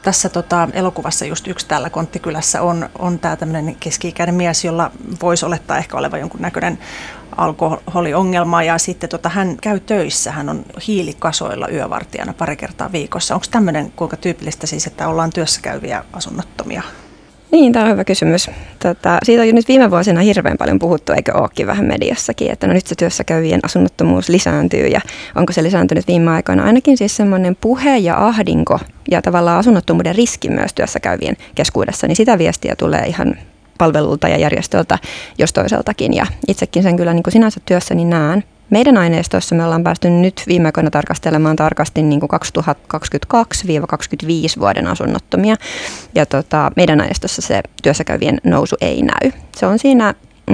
tässä elokuvassa just yksi täällä Konttikylässä on tämä tämmöinen keski-ikäinen mies, jolla voisi olettaa ehkä olevan jonkunnäköinen alkoholiongelma ja sitten hän käy töissä, hän on hiilikasoilla yövartijana pari kertaa viikossa. Onko tämmöinen kuinka tyypillistä siis, että ollaan työssä käyviä asunnottomia? Niin, tämä on hyvä kysymys. Siitä on jo nyt viime vuosina hirveän paljon puhuttu, eikö olekin vähän mediassakin, että nyt se työssä käyvien asunnottomuus lisääntyy ja onko se lisääntynyt viime aikoina. Ainakin siis semmoinen puhe ja ahdinko ja tavallaan asunnottomuuden riski myös työssä käyvien keskuudessa, niin sitä viestiä tulee ihan palvelulta ja järjestöltä jos toiseltakin ja itsekin sen kyllä niin kuin sinänsä työssäni näen. Meidän aineistossa me ollaan päästy nyt viime aikoina tarkastelemaan tarkasti niin kuin 2022-2025 vuoden asunnottomia. Ja meidän aineistossa se työssäkäyvien nousu ei näy. Se on siinä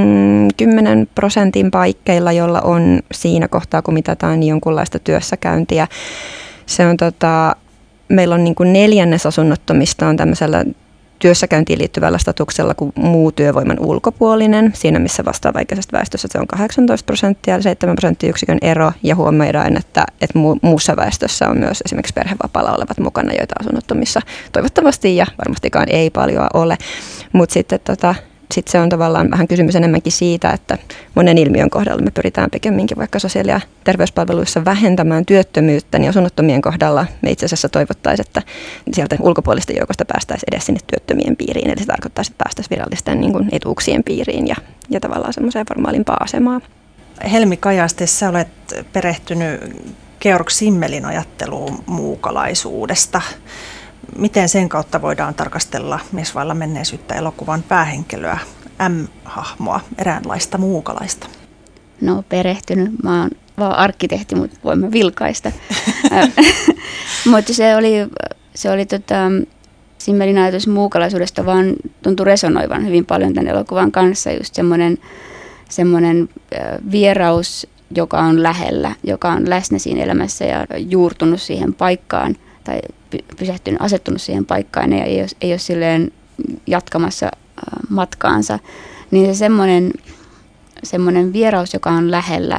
10% paikkeilla, jolla on siinä kohtaa, kun mitataan jonkunlaista työssäkäyntiä. Se on meillä on niin kuin 1/4 asunnottomista on tämmöisellä työssäkäyntiin liittyvällä statuksella kuin muu työvoiman ulkopuolinen. Siinä missä vastaavaikäisestä väestössä se on 18% ja 7 prosenttiyksikön ero. Ja huomioidaan, että muussa väestössä on myös esimerkiksi perhevapaalla olevat mukana, joita asunnottomissa toivottavasti ja varmastikaan ei paljon ole. Mutta sitten sitten se on tavallaan vähän kysymys enemmänkin siitä, että monen ilmiön kohdalla me pyritään pikemminkin vaikka sosiaali- ja terveyspalveluissa vähentämään työttömyyttä, niin asunnottomien kohdalla me itse asiassa toivottaisiin, että sieltä ulkopuolisten joukosta päästäisiin edes sinne työttömien piiriin. Eli se tarkoittaisi, että päästäisiin virallisten niin kuin etuuksien piiriin ja tavallaan semmoiseen formaalimpaan asemaan. Helmi Kajaste, sä olet perehtynyt Georg Simmelin ajatteluun muukalaisuudesta. Miten sen kautta voidaan tarkastella Mies vailla menneisyyttä -elokuvan päähenkilöä, M-hahmoa, eräänlaista muukalaista? No perehtynyt. Mä oon vaan arkkitehti, mutta voimme vilkaista. Mutta se oli Simmelin ajatus muukalaisuudesta vaan tuntui resonoivan hyvin paljon tämän elokuvan kanssa. Just semmoinen vieraus, joka on lähellä, joka on läsnä siinä elämässä ja juurtunut siihen paikkaan tai asettunut siihen paikkaan ja ei ole silleen jatkamassa matkaansa, niin se semmoinen vieraus, joka on lähellä,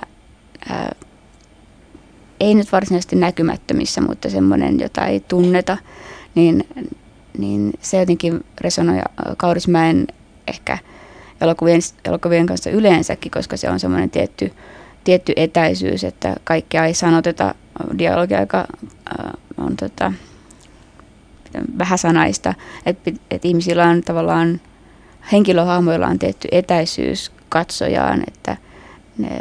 ei nyt varsinaisesti näkymättömissä, mutta semmoinen, jota ei tunneta, niin se jotenkin resonoi Kaurismäen ehkä elokuvien kanssa yleensäkin, koska se on semmoinen tietty etäisyys, että kaikkea ei sanoteta, dialogi aika on vähäsanaista, että ihmisillä on tavallaan, henkilöhahmoilla on tietty etäisyys katsojaan, että ne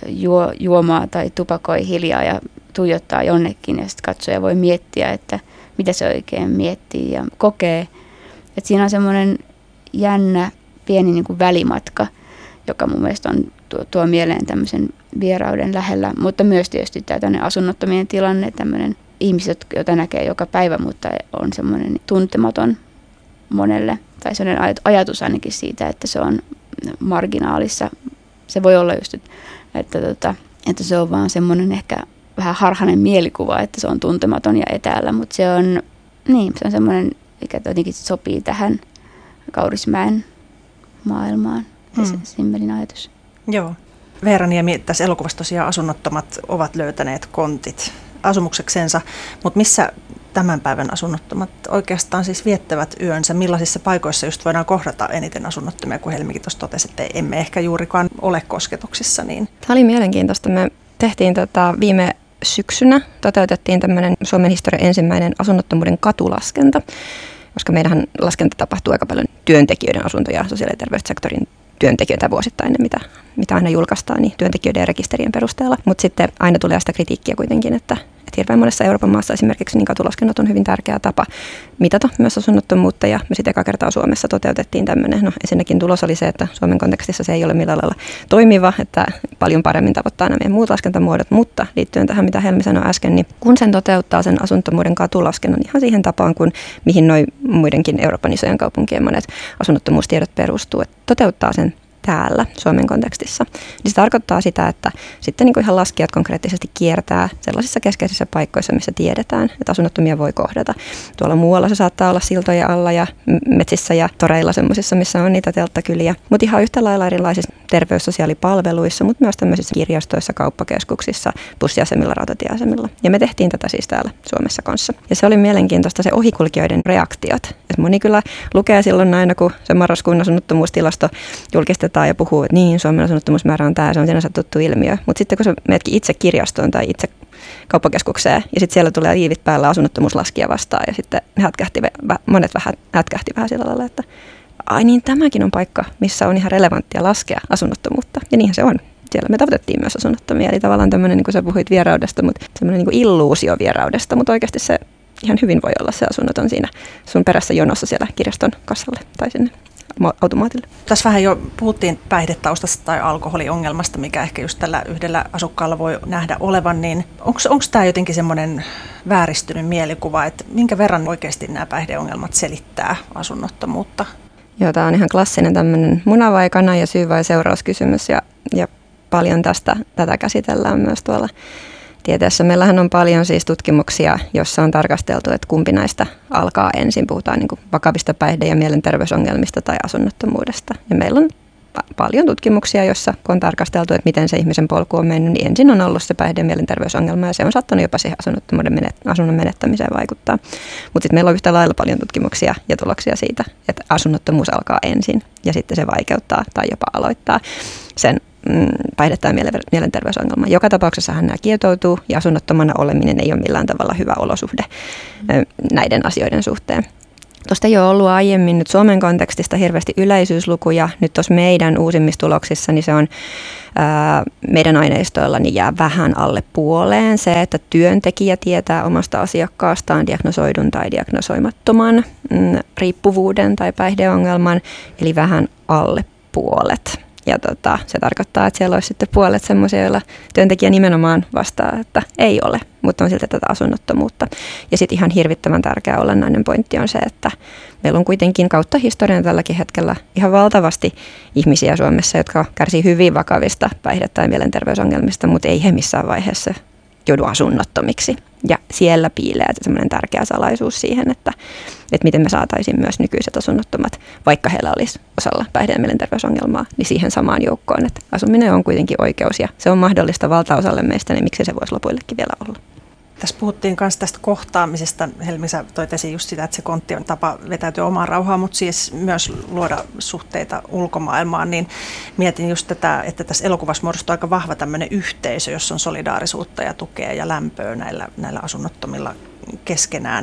juomaa tai tupakoi hiljaa ja tuijottaa jonnekin ja sitten katsoja voi miettiä, että mitä se oikein miettii ja kokee. Että siinä on semmoinen jännä pieni niin kuin välimatka, joka mun mielestä tuo mieleen tämmöisen vierauden lähellä, mutta myös tietysti tämä asunnottomien tilanne, tämmöinen ihmiset, joita näkee joka päivä, mutta on semmoinen tuntematon monelle, tai semmoinen ajatus ainakin siitä, että se on marginaalissa. Se voi olla just, että se on vaan semmoinen ehkä vähän harhainen mielikuva, että se on tuntematon ja etäällä, mutta se on semmoinen, mikä jotenkin sopii tähän Kaurismäen maailmaan, Simmelin ajatus. Joo. Veera Niemi, tässä elokuvassa tosiaan asunnottomat ovat löytäneet kontit asumukseksensa, mutta missä tämän päivän asunnottomat oikeastaan siis viettävät yönsä? Millaisissa paikoissa just voidaan kohdata eniten asunnottomia, kun Helmikin tuossa totesi, että emme ehkä juurikaan ole kosketuksissa? Niin. Tämä oli mielenkiintoista. Me tehtiin viime syksynä, toteutettiin tämmöinen Suomen historian ensimmäinen asunnottomuuden katulaskenta, koska meidän laskenta tapahtuu aika paljon työntekijöiden asuntoja sosiaali- ja terveyssektorin työntekijöitä vuosittain, mitä aina julkaistaan, niin työntekijöiden ja rekisterien perusteella. Mutta sitten aina tulee sitä kritiikkiä kuitenkin, että hirveän monessa Euroopan maassa esimerkiksi niin katulaskennat on hyvin tärkeä tapa mitata myös asunnottomuutta. Ja me sitten eka kertaa Suomessa toteutettiin tämmöinen. No ensinnäkin tulos oli se, että Suomen kontekstissa se ei ole millään lailla toimiva, että paljon paremmin tavoittaa nämä meidän muut laskentamuodot. Mutta liittyen tähän, mitä Helmi sanoi äsken, niin kun sen toteuttaa sen asunnottomuuden katulaskennan ihan siihen tapaan, kuin mihin noin muidenkin Euroopan isojen kaupunkien monet asunnottomuustiedot perustuu, että toteuttaa sen täällä Suomen kontekstissa. Niin se tarkoittaa sitä, että sitten niin kuin ihan laskijat konkreettisesti kiertää sellaisissa keskeisissä paikoissa, missä tiedetään, että asunnottomia voi kohdata. Tuolla muualla se saattaa olla siltojen alla ja metsissä ja toreilla semmoisissa, missä on niitä telttakyliä. Mutta ihan yhtä lailla erilaisissa terveyssosiaalipalveluissa, mutta myös tämmöisissä kirjastoissa, kauppakeskuksissa, bussiasemilla, rautatieasemilla. Ja me tehtiin tätä siis täällä Suomessa kanssa. Ja se oli mielenkiintoista se ohikulkijoiden reaktiot. Et moni kyllä lukee silloin aina, kun se marraskuun asunnottomuustilasto julkistetaan ja puhuu, että niin, Suomen asunnottomuusmäärä on tämä, se on sinänsä tuttu ilmiö. Mutta sitten kun sä meetkin itse kirjastoon tai itse kauppakeskukseen ja sitten siellä tulee liivit päällä asunnottomuuslaskia vastaan ja sitten monet vähän hätkähti vähän sillä lailla, että ai niin, tämäkin on paikka, missä on ihan relevanttia laskea asunnottomuutta. Ja niinhän se on. Siellä me tavoitettiin myös asunnottomia. Eli tavallaan tämmöinen, niin kuin sä puhuit vieraudesta, mutta semmoinen niin kuin illuusio vieraudesta, mutta oikeasti se ihan hyvin voi olla se asunnoton siinä sun perässä jonossa siellä kirjaston kassalle tai sinne automaatille. Tässä vähän jo puhuttiin päihdetaustasta tai alkoholiongelmasta, mikä ehkä just tällä yhdellä asukkaalla voi nähdä olevan, niin onko tämä jotenkin semmoinen vääristynyt mielikuva, että minkä verran oikeasti nämä päihdeongelmat selittää asunnottomuutta? Joo, tämä on ihan klassinen tämmöinen muna vai kana ja syy vai seurauskysymys ja paljon tätä käsitellään myös tuolla tieteessä. Meillähän on paljon siis tutkimuksia, joissa on tarkasteltu, että kumpi näistä alkaa ensin. Puhutaan niin kuin vakavista päihde- ja mielenterveysongelmista tai asunnottomuudesta. Ja meillä on paljon tutkimuksia, joissa kun on tarkasteltu, että miten se ihmisen polku on mennyt, niin ensin on ollut se päihde- ja mielenterveysongelma ja se on saattanut jopa siihen asunnon menettämiseen vaikuttaa. Mutta sitten meillä on yhtä lailla paljon tutkimuksia ja tuloksia siitä, että asunnottomuus alkaa ensin ja sitten se vaikeuttaa tai jopa aloittaa sen päihde- tai mielenterveysongelma. Joka tapauksessahan nämä kietoutuu ja asunnottomana oleminen ei ole millään tavalla hyvä olosuhde näiden asioiden suhteen. Tuosta ei ole ollut aiemmin nyt Suomen kontekstista hirveästi yleisyyslukuja. Nyt tuossa meidän uusimmissa tuloksissa, niin se on meidän aineistoilla niin jää vähän alle puoleen. Se, että työntekijä tietää omasta asiakkaastaan diagnosoidun tai diagnosoimattoman riippuvuuden tai päihdeongelman, eli vähän alle puolet. Ja se tarkoittaa, että siellä olisi sitten puolet semmoisia, joilla työntekijä nimenomaan vastaa, että ei ole, mutta on silti tätä asunnottomuutta. Ja sitten ihan hirvittävän tärkeä olennainen pointti on se, että meillä on kuitenkin kautta historian tälläkin hetkellä ihan valtavasti ihmisiä Suomessa, jotka kärsii hyvin vakavista päihde- tai mielenterveysongelmista, mutta ei he missään vaiheessa joudu asunnottomiksi. Ja siellä piilee semmoinen tärkeä salaisuus siihen, että miten me saataisiin myös nykyiset asunnottomat, vaikka heillä olisi osalla päihde- ja mielenterveysongelmaa, niin siihen samaan joukkoon, että asuminen on kuitenkin oikeus ja se on mahdollista valtaosalle meistä, niin miksi se voisi lopuillekin vielä olla. Tässä puhuttiin myös tästä kohtaamisesta. Helmi, sä toit esiin just sitä, että se kontti on tapa vetäytyä omaan rauhaan, mutta siis myös luoda suhteita ulkomaailmaan. Niin mietin just tätä, että tässä elokuvassa muodostuu aika vahva tämmöinen yhteisö, jossa on solidaarisuutta ja tukea ja lämpöä näillä asunnottomilla keskenään.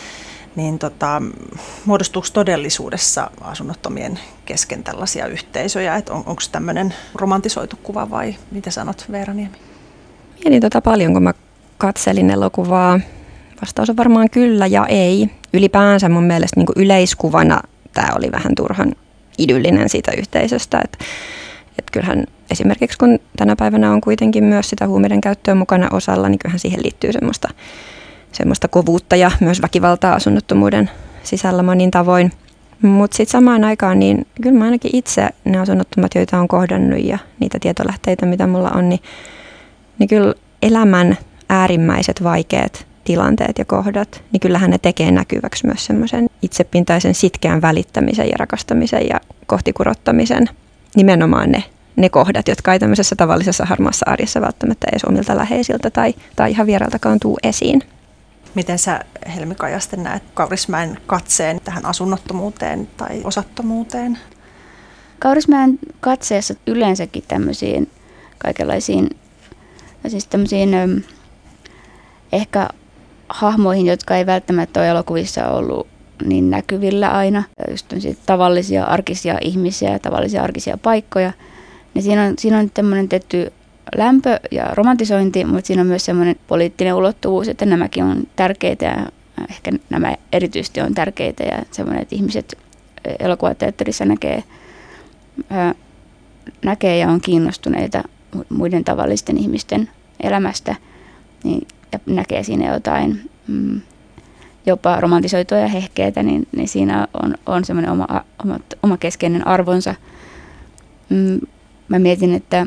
Muodostuuko todellisuudessa asunnottomien kesken tällaisia yhteisöjä? Onko tämmöinen romantisoitu kuva vai mitä sanot, Veera Niemi? Mietin paljon, kun mä katselin elokuvaa. Vastaus on varmaan kyllä ja ei. Ylipäänsä mun mielestä niin kuin yleiskuvana tämä oli vähän turhan idyllinen siitä yhteisöstä. Että kyllähän esimerkiksi kun tänä päivänä on kuitenkin myös sitä huumeiden käyttöä mukana osalla, niin kyllähän siihen liittyy semmoista kovuutta ja myös väkivaltaa asunnottomuuden sisällä monin tavoin. Mutta sitten samaan aikaan, niin kyllä mä ainakin itse ne asunnottomat, joita on kohdannut ja niitä tietolähteitä, mitä mulla on, niin kyllä elämän äärimmäiset vaikeat tilanteet ja kohdat, niin kyllähän ne tekee näkyväksi myös semmoisen itsepintaisen sitkeän välittämisen ja rakastamisen ja kohtikurottamisen. Nimenomaan ne kohdat, jotka ei tämmöisessä tavallisessa harmaassa arjessa välttämättä edes omilta läheisiltä tai ihan vierailtakaan tuu esiin. Miten sä, Helmi Kajaste, näet Kaurismäen katseen tähän asunnottomuuteen tai osattomuuteen? Kaurismäen katseessa yleensäkin tämmöisiin kaikenlaisiin siis tämmöisiin ehkä hahmoihin, jotka ei välttämättä ole elokuvissa ollut niin näkyvillä aina. Just tavallisia arkisia ihmisiä ja tavallisia arkisia paikkoja. Ja siinä on tämmöinen tietty lämpö ja romantisointi, mutta siinä on myös semmoinen poliittinen ulottuvuus, että nämäkin on tärkeitä ja ehkä nämä erityisesti on tärkeitä ja semmoinen, että ihmiset elokuvateatterissa näkee ja on kiinnostuneita muiden tavallisten ihmisten elämästä niin, ja näkee siinä jotain jopa romantisoitua ja hehkeitä, niin siinä on semmoinen oma keskeinen arvonsa. Mä mietin, että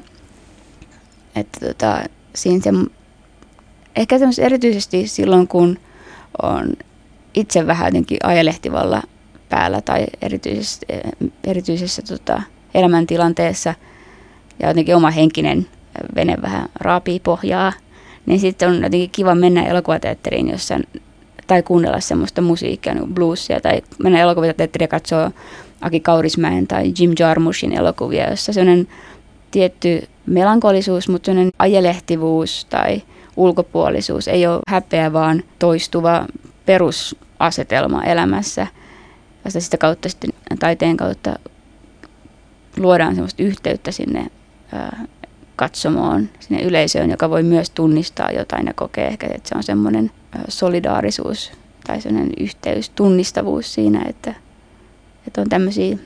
siinä ehkä erityisesti silloin, kun on itse vähän jotenkin ajelehtivalla päällä tai erityisessä elämäntilanteessa, ja jotenkin oma henkinen vene vähän raapii pohjaa, niin sitten on jotenkin kiva mennä elokuvateatteriin tai kuunnella semmoista musiikkia, niin bluesia, tai mennä elokuvateatteriin ja katsoa Aki Kaurismäen tai Jim Jarmushin elokuvia, jossa sellainen tietty melankolisuus, mutta sellainen ajelehtivuus tai ulkopuolisuus ei ole häpeä, vaan toistuva perusasetelma elämässä. Ja sitä kautta sitten taiteen kautta luodaan semmoista yhteyttä sinne katsomoon, sinne yleisöön, joka voi myös tunnistaa jotain ja kokee ehkä, että se on semmoinen solidaarisuus tai semmoinen yhteys, tunnistavuus siinä, että on tämmöisiä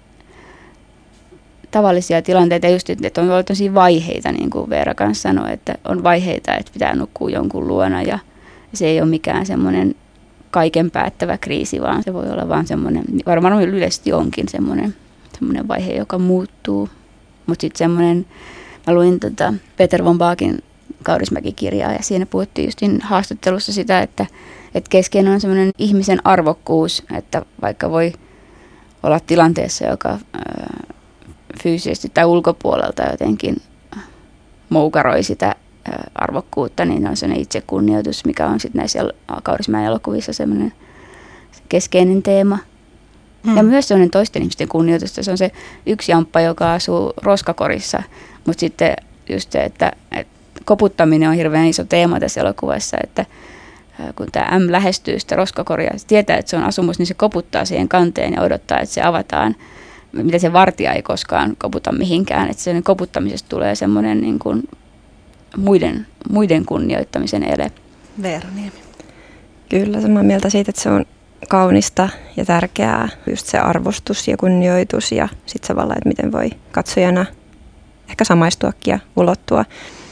tavallisia tilanteita, just, että on ollut tosi vaiheita, niin kuin Veera kanssa sanoi, että on vaiheita, että pitää nukkua jonkun luona ja se ei ole mikään semmoinen kaiken päättävä kriisi, vaan se voi olla vaan semmoinen, varmaan yleisesti onkin semmoinen vaihe, joka muuttuu. Mutta sitten semmoinen, mä luin Peter von Baakin Kaurismäki-kirjaa ja siinä puhuttiin just haastattelussa sitä, että keskeinen on semmoinen ihmisen arvokkuus, että vaikka voi olla tilanteessa, joka fyysisesti tai ulkopuolelta jotenkin moukaroi sitä arvokkuutta, niin on sellainen itsekunnioitus, mikä on sitten näissä Kaurismäen elokuvissa semmoinen keskeinen teema. Ja myös sellainen toisten ihmisten kunnioitusta. Se on se yksi jamppa, joka asuu roskakorissa, mutta sitten just se, että koputtaminen on hirveän iso teema tässä elokuvassa, että kun tämä M lähestyy sitä roskakoria, se tietää, että se on asumus, niin se koputtaa siihen kanteen ja odottaa, että se avataan. Mitä se vartija ei koskaan koputa mihinkään, että sen koputtamisesta tulee semmoinen niin kuin muiden kunnioittamisen ele. Veera Niemi. Kyllä, samaa mieltä siitä, että se on kaunista ja tärkeää, just se arvostus ja kunnioitus ja sitten samalla, että miten voi katsojana ehkä samaistuakin ja ulottua.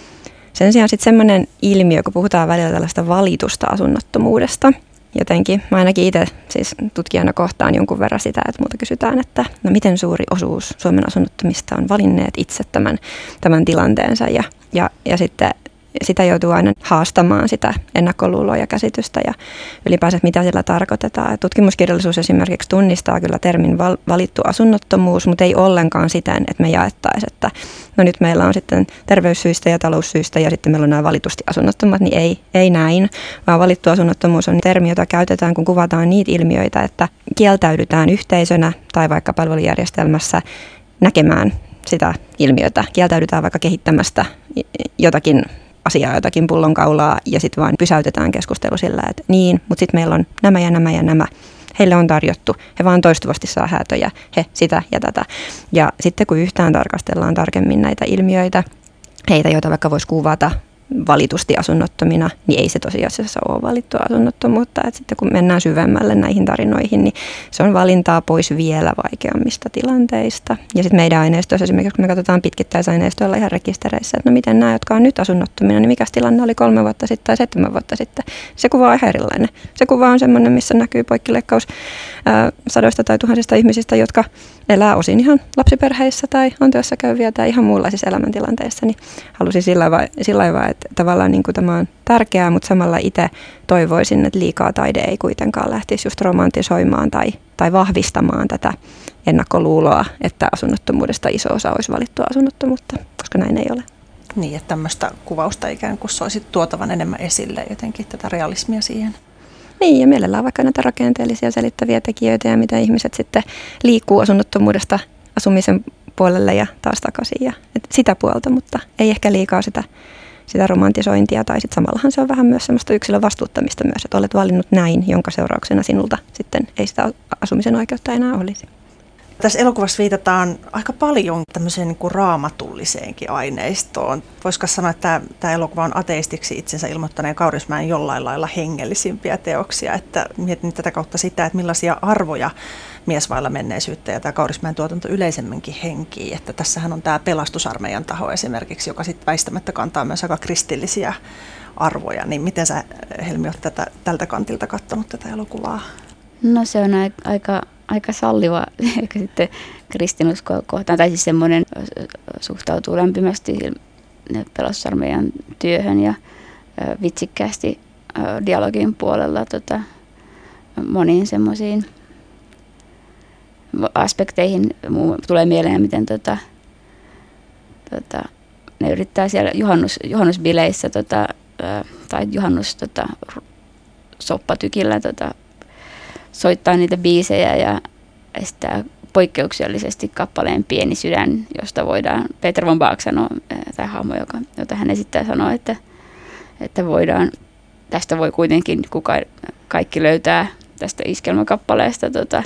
Sen sijaan sitten semmoinen ilmiö, kun puhutaan välillä tällaista valitusta asunnottomuudesta. Jotenkin mä ainakin itse siis tutkijana kohtaan jonkun verran sitä, että multa kysytään, että no miten suuri osuus Suomen asunnottomista on valinneet itse tämän tilanteensa ja sitten sitä joutuu aina haastamaan sitä ennakkoluuloa ja käsitystä ja ylipäänsä mitä sillä tarkoitetaan. Tutkimuskirjallisuus esimerkiksi tunnistaa kyllä termin valittu asunnottomuus, mutta ei ollenkaan siten, että me jaettaisiin, että no nyt meillä on sitten terveyssyistä ja taloussyistä ja sitten meillä on nämä valitusti asunnottomat, niin ei näin, vaan valittu asunnottomuus on termi, jota käytetään, kun kuvataan niitä ilmiöitä, että kieltäydytään yhteisönä tai vaikka palvelujärjestelmässä näkemään sitä ilmiötä, kieltäydytään vaikka kehittämästä jotakin asiaa, jotakin pullonkaulaa ja sitten vaan pysäytetään keskustelu sillä, että niin, mutta sitten meillä on nämä ja nämä ja nämä. Heille on tarjottu, he vaan toistuvasti saa häätöjä, he sitä ja tätä. Ja sitten kun yhtään tarkastellaan tarkemmin näitä ilmiöitä, heitä, joita vaikka voisi kuvata valitusti asunnottomina, niin ei se tosiasiassa ole valittua asunnottomuutta. Et sitten kun mennään syvemmälle näihin tarinoihin, niin se on valintaa pois vielä vaikeammista tilanteista. Ja sitten meidän aineistoissa, esimerkiksi kun me katsotaan pitkittäisaineistoilla ihan rekistereissä, että no miten nämä, jotka on nyt asunnottomina, niin mikä tilanne oli 3 vuotta sitten tai 7 vuotta sitten. Se kuva on ihan erilainen. Se kuva on semmoinen, missä näkyy poikkileikkaus sadoista tai tuhansista ihmisistä, jotka elää osin ihan lapsiperheissä tai on työssä käyviä tai ihan muunlaisissa elämäntilanteissa, niin halusin sillä lailla, että tavallaan niin kuin tämä on tärkeää, mutta samalla itse toivoisin, että liikaa taide ei kuitenkaan lähtisi just romantisoimaan tai vahvistamaan tätä ennakkoluuloa, että asunnottomuudesta iso osa olisi valittua asunnottomuutta, koska näin ei ole. Niin, että tämmöistä kuvausta ikään kuin se olisi tuotavan enemmän esille jotenkin tätä realismia siihen. Niin, ja mielellään vaikka näitä rakenteellisia selittäviä tekijöitä ja miten ihmiset sitten liikkuu asunnottomuudesta asumisen puolelle ja taas takaisin ja sitä puolta, mutta ei ehkä liikaa sitä romantisointia tai sitten samallahan se on vähän myös semmoista yksilön vastuuttamista myös, että olet valinnut näin, jonka seurauksena sinulta sitten ei sitä asumisen oikeutta enää olisi. Tässä elokuvassa viitataan aika paljon tämmöiseen niin kuin raamatulliseenkin aineistoon. Voisiko sanoa, että tämä elokuva on ateistiksi itsensä ilmoittaneen Kaurismäen jollain lailla hengellisimpiä teoksia. Että mietin tätä kautta sitä, että millaisia arvoja mies vailla menneisyyttä ja tämä Kaurismäen tuotanto yleisemminkin henkii. Että tässähän on tämä pelastusarmeijan taho esimerkiksi, joka sitten väistämättä kantaa myös aika kristillisiä arvoja. Niin miten sä, Helmi, olet tältä kantilta katsonut tätä elokuvaa? No se on aika salliva ehkä sitten kristinuskoa kohtaan, tai siis semmoinen suhtautuu lämpimästi pelastusarmeijan työhön ja vitsikkäästi dialogin puolella moniin semmoisiin aspekteihin. Tulee mieleen, miten ne yrittää siellä juhannusbileissä tai soppatykillä soittaa niitä biisejä ja estää poikkeuksellisesti kappaleen Pieni sydän, josta voidaan, Peter von Bach sanoo, tämä hahmo, jota hän esittää, sanoo, että voidaan, tästä voi kuitenkin kaikki löytää tästä iskelmäkappaleesta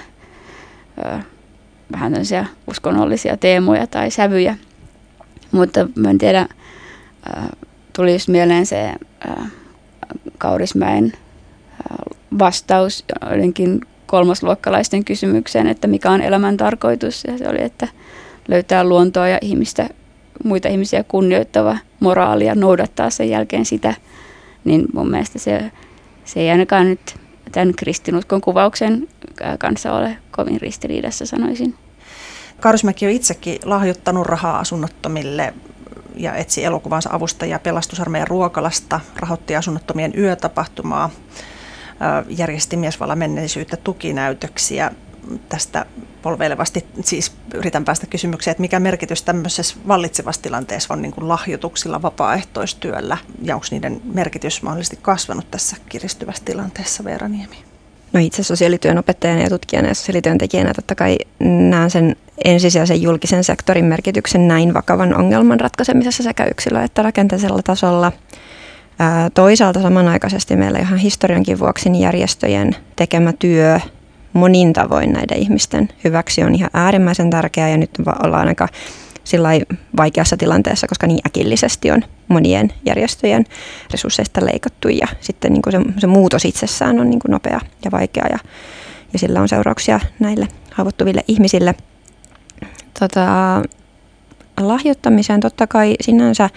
vähän tämmöisiä uskonnollisia teemoja tai sävyjä. Mutta mä en tiedä, tuli just mieleen se Kaurismäen vastaus joidenkin kolmasluokkalaisten kysymykseen, että mikä on elämän tarkoitus. Ja se oli, että löytää luontoa ja muita ihmisiä kunnioittava moraali ja noudattaa sen jälkeen sitä. Niin mun mielestä se ei ainakaan nyt tämän kristinuskon kuvauksen kanssa ole kovin ristiriidassa, sanoisin. Kaurismäki on itsekin lahjoittanut rahaa asunnottomille ja etsi elokuvansa avustajia Pelastusarmeijan Ruokalasta, rahoitti asunnottomien yötapahtumaa, järjesti miesvallan menneisyyttä tukinäytöksiä. Tästä polveilevasti siis yritän päästä kysymykseen, että mikä merkitys tämmöisessä vallitsevassa tilanteessa on niin kuin lahjoituksilla, vapaaehtoistyöllä ja onko niiden merkitys mahdollisesti kasvanut tässä kiristyvässä tilanteessa, Veera Niemi? No itse sosiaalityön opettajana ja tutkijana ja sosiaalityöntekijänä totta kai näen sen ensisijaisen julkisen sektorin merkityksen näin vakavan ongelman ratkaisemisessa sekä yksilö- että rakenteellisella tasolla. Toisaalta samanaikaisesti meillä ihan historiankin vuoksi niin järjestöjen tekemä työ monin tavoin näiden ihmisten hyväksi on ihan äärimmäisen tärkeää ja nyt ollaan aika sillai vaikeassa tilanteessa, koska niin äkillisesti on monien järjestöjen resursseista leikattu ja sitten niin kuin se muutos itsessään on niin kuin nopea ja vaikea ja sillä on seurauksia näille haavoittuville ihmisille. Lahjoittamiseen totta kai sinänsä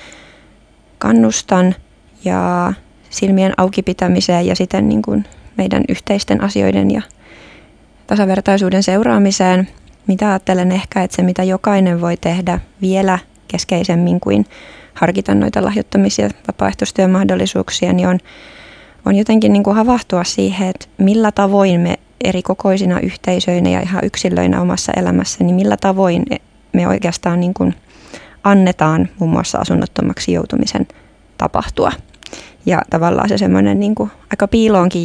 kannustan ja silmien auki pitämiseen ja sitten niin kuin meidän yhteisten asioiden ja tasavertaisuuden seuraamiseen. Mitä ajattelen ehkä, että se mitä jokainen voi tehdä vielä keskeisemmin kuin harkita noita lahjoittamisia vapaaehtoistyömahdollisuuksia, niin on jotenkin niin kuin havahtua siihen, että millä tavoin me eri kokoisina yhteisöinä ja ihan yksilöinä omassa elämässä, niin millä tavoin me oikeastaan niin kuin annetaan muun muassa asunnottomaksi joutumisen tapahtua. Ja tavallaan se semmoinen niin kuin aika piiloonkin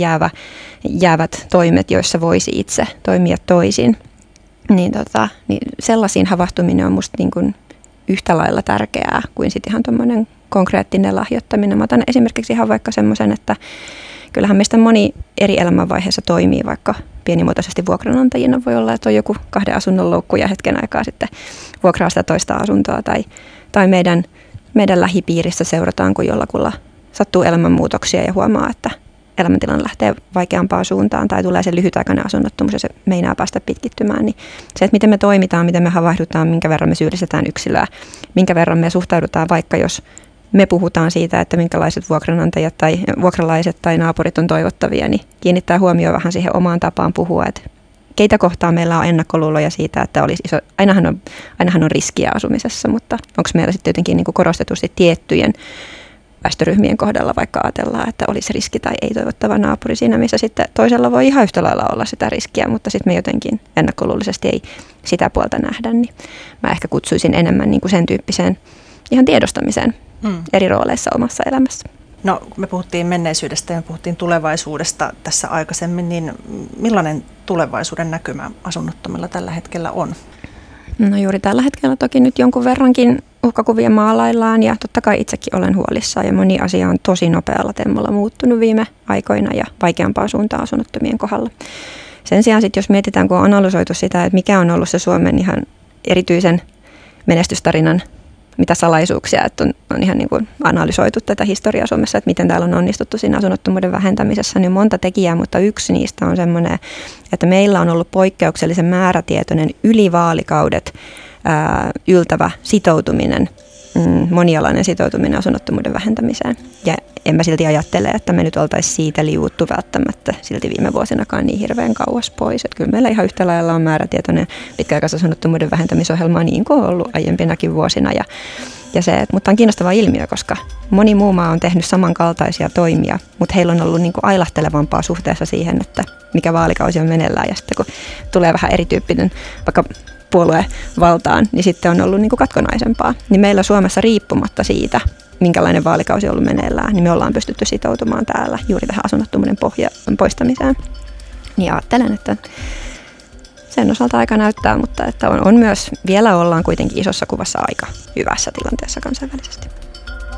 jäävät toimet, joissa voisi itse toimia toisin. Niin sellaisiin havahtuminen on musta niin kuin yhtä lailla tärkeää kuin sitten ihan tuommoinen konkreettinen lahjoittaminen. Mä otan esimerkiksi ihan vaikka semmoisen, että kyllähän meistä moni eri elämänvaiheessa toimii, vaikka pienimuotoisesti vuokranantajina voi olla, että on joku 2 asunnon loukku ja hetken aikaa sitten vuokraa sitä toista asuntoa tai meidän lähipiirissä seurataan, kun jollakulla sattuu elämänmuutoksia ja huomaa, että elämäntilanne lähtee vaikeampaan suuntaan tai tulee se lyhytaikainen asunnottomuus ja se meinaa päästä pitkittymään, niin se, että miten me toimitaan, miten me havahdutaan, minkä verran me syyllistetään yksilöä, minkä verran me suhtaudutaan vaikka jos me puhutaan siitä, että minkälaiset vuokranantajat tai vuokralaiset tai naapurit on toivottavia, niin kiinnittää huomioon vähän siihen omaan tapaan puhua, että keitä kohtaan meillä on ennakkoluuloja siitä, että olisi iso, ainahan on riskiä asumisessa, mutta onko meillä sitten jotenkin niin kuin korostetusti tiettyjen väestöryhmien kohdalla vaikka ajatellaan, että olisi riski tai ei toivottava naapuri siinä, missä sitten toisella voi ihan yhtä lailla olla sitä riskiä, mutta sitten me jotenkin ennakkoluullisesti ei sitä puolta nähdä, niin mä ehkä kutsuisin enemmän niin kuin sen tyyppiseen ihan tiedostamiseen eri rooleissa omassa elämässä. No, me puhuttiin menneisyydestä ja me puhuttiin tulevaisuudesta tässä aikaisemmin, niin millainen tulevaisuuden näkymä asunnottomilla tällä hetkellä on? No juuri tällä hetkellä toki nyt jonkun verrankin uhkakuvia maalaillaan ja totta kai itsekin olen huolissaan ja moni asia on tosi nopealla temmolla muuttunut viime aikoina ja vaikeampaan suuntaan asunnottomien kohdalla. Sen sijaan sitten jos mietitään, kun on analysoitu sitä, että mikä on ollut se Suomen ihan erityisen menestystarinan mitä salaisuuksia, että on ihan niin kuin analysoitu tätä historiaa Suomessa, että miten täällä on onnistuttu siinä asunnottomuuden vähentämisessä, niin monta tekijää, mutta yksi niistä on semmoinen, että meillä on ollut poikkeuksellisen määrätietoinen yli vaalikaudet yltävä sitoutuminen, monialainen sitoutuminen asunnottomuuden vähentämiseen. Ja en mä silti ajattele, että me nyt oltaisiin siitä liuuttu välttämättä silti viime vuosinakaan niin hirveän kauas pois. Että kyllä meillä ihan yhtä lailla on määrätietoinen pitkäaikaisasunnottomuuden vähentämisohjelma niin kuin on ollut aiempinakin vuosina. Ja se, mutta on kiinnostava ilmiö, koska moni muu maa on tehnyt samankaltaisia toimia, mutta heillä on ollut niin kuin ailahtelevampaa suhteessa siihen, että mikä vaalikausi on meneillään. Ja sitten kun tulee vähän erityyppinen vaikka puoluevaltaan, niin sitten on ollut niin kuin katkonaisempaa. Niin meillä Suomessa riippumatta siitä, minkälainen vaalikausi on ollut meneillään, niin me ollaan pystytty sitoutumaan täällä juuri tähän asunnottomuuden poistamiseen. Niin ajattelen, että sen osalta aika näyttää, mutta että on myös, vielä ollaan kuitenkin isossa kuvassa aika hyvässä tilanteessa kansainvälisesti.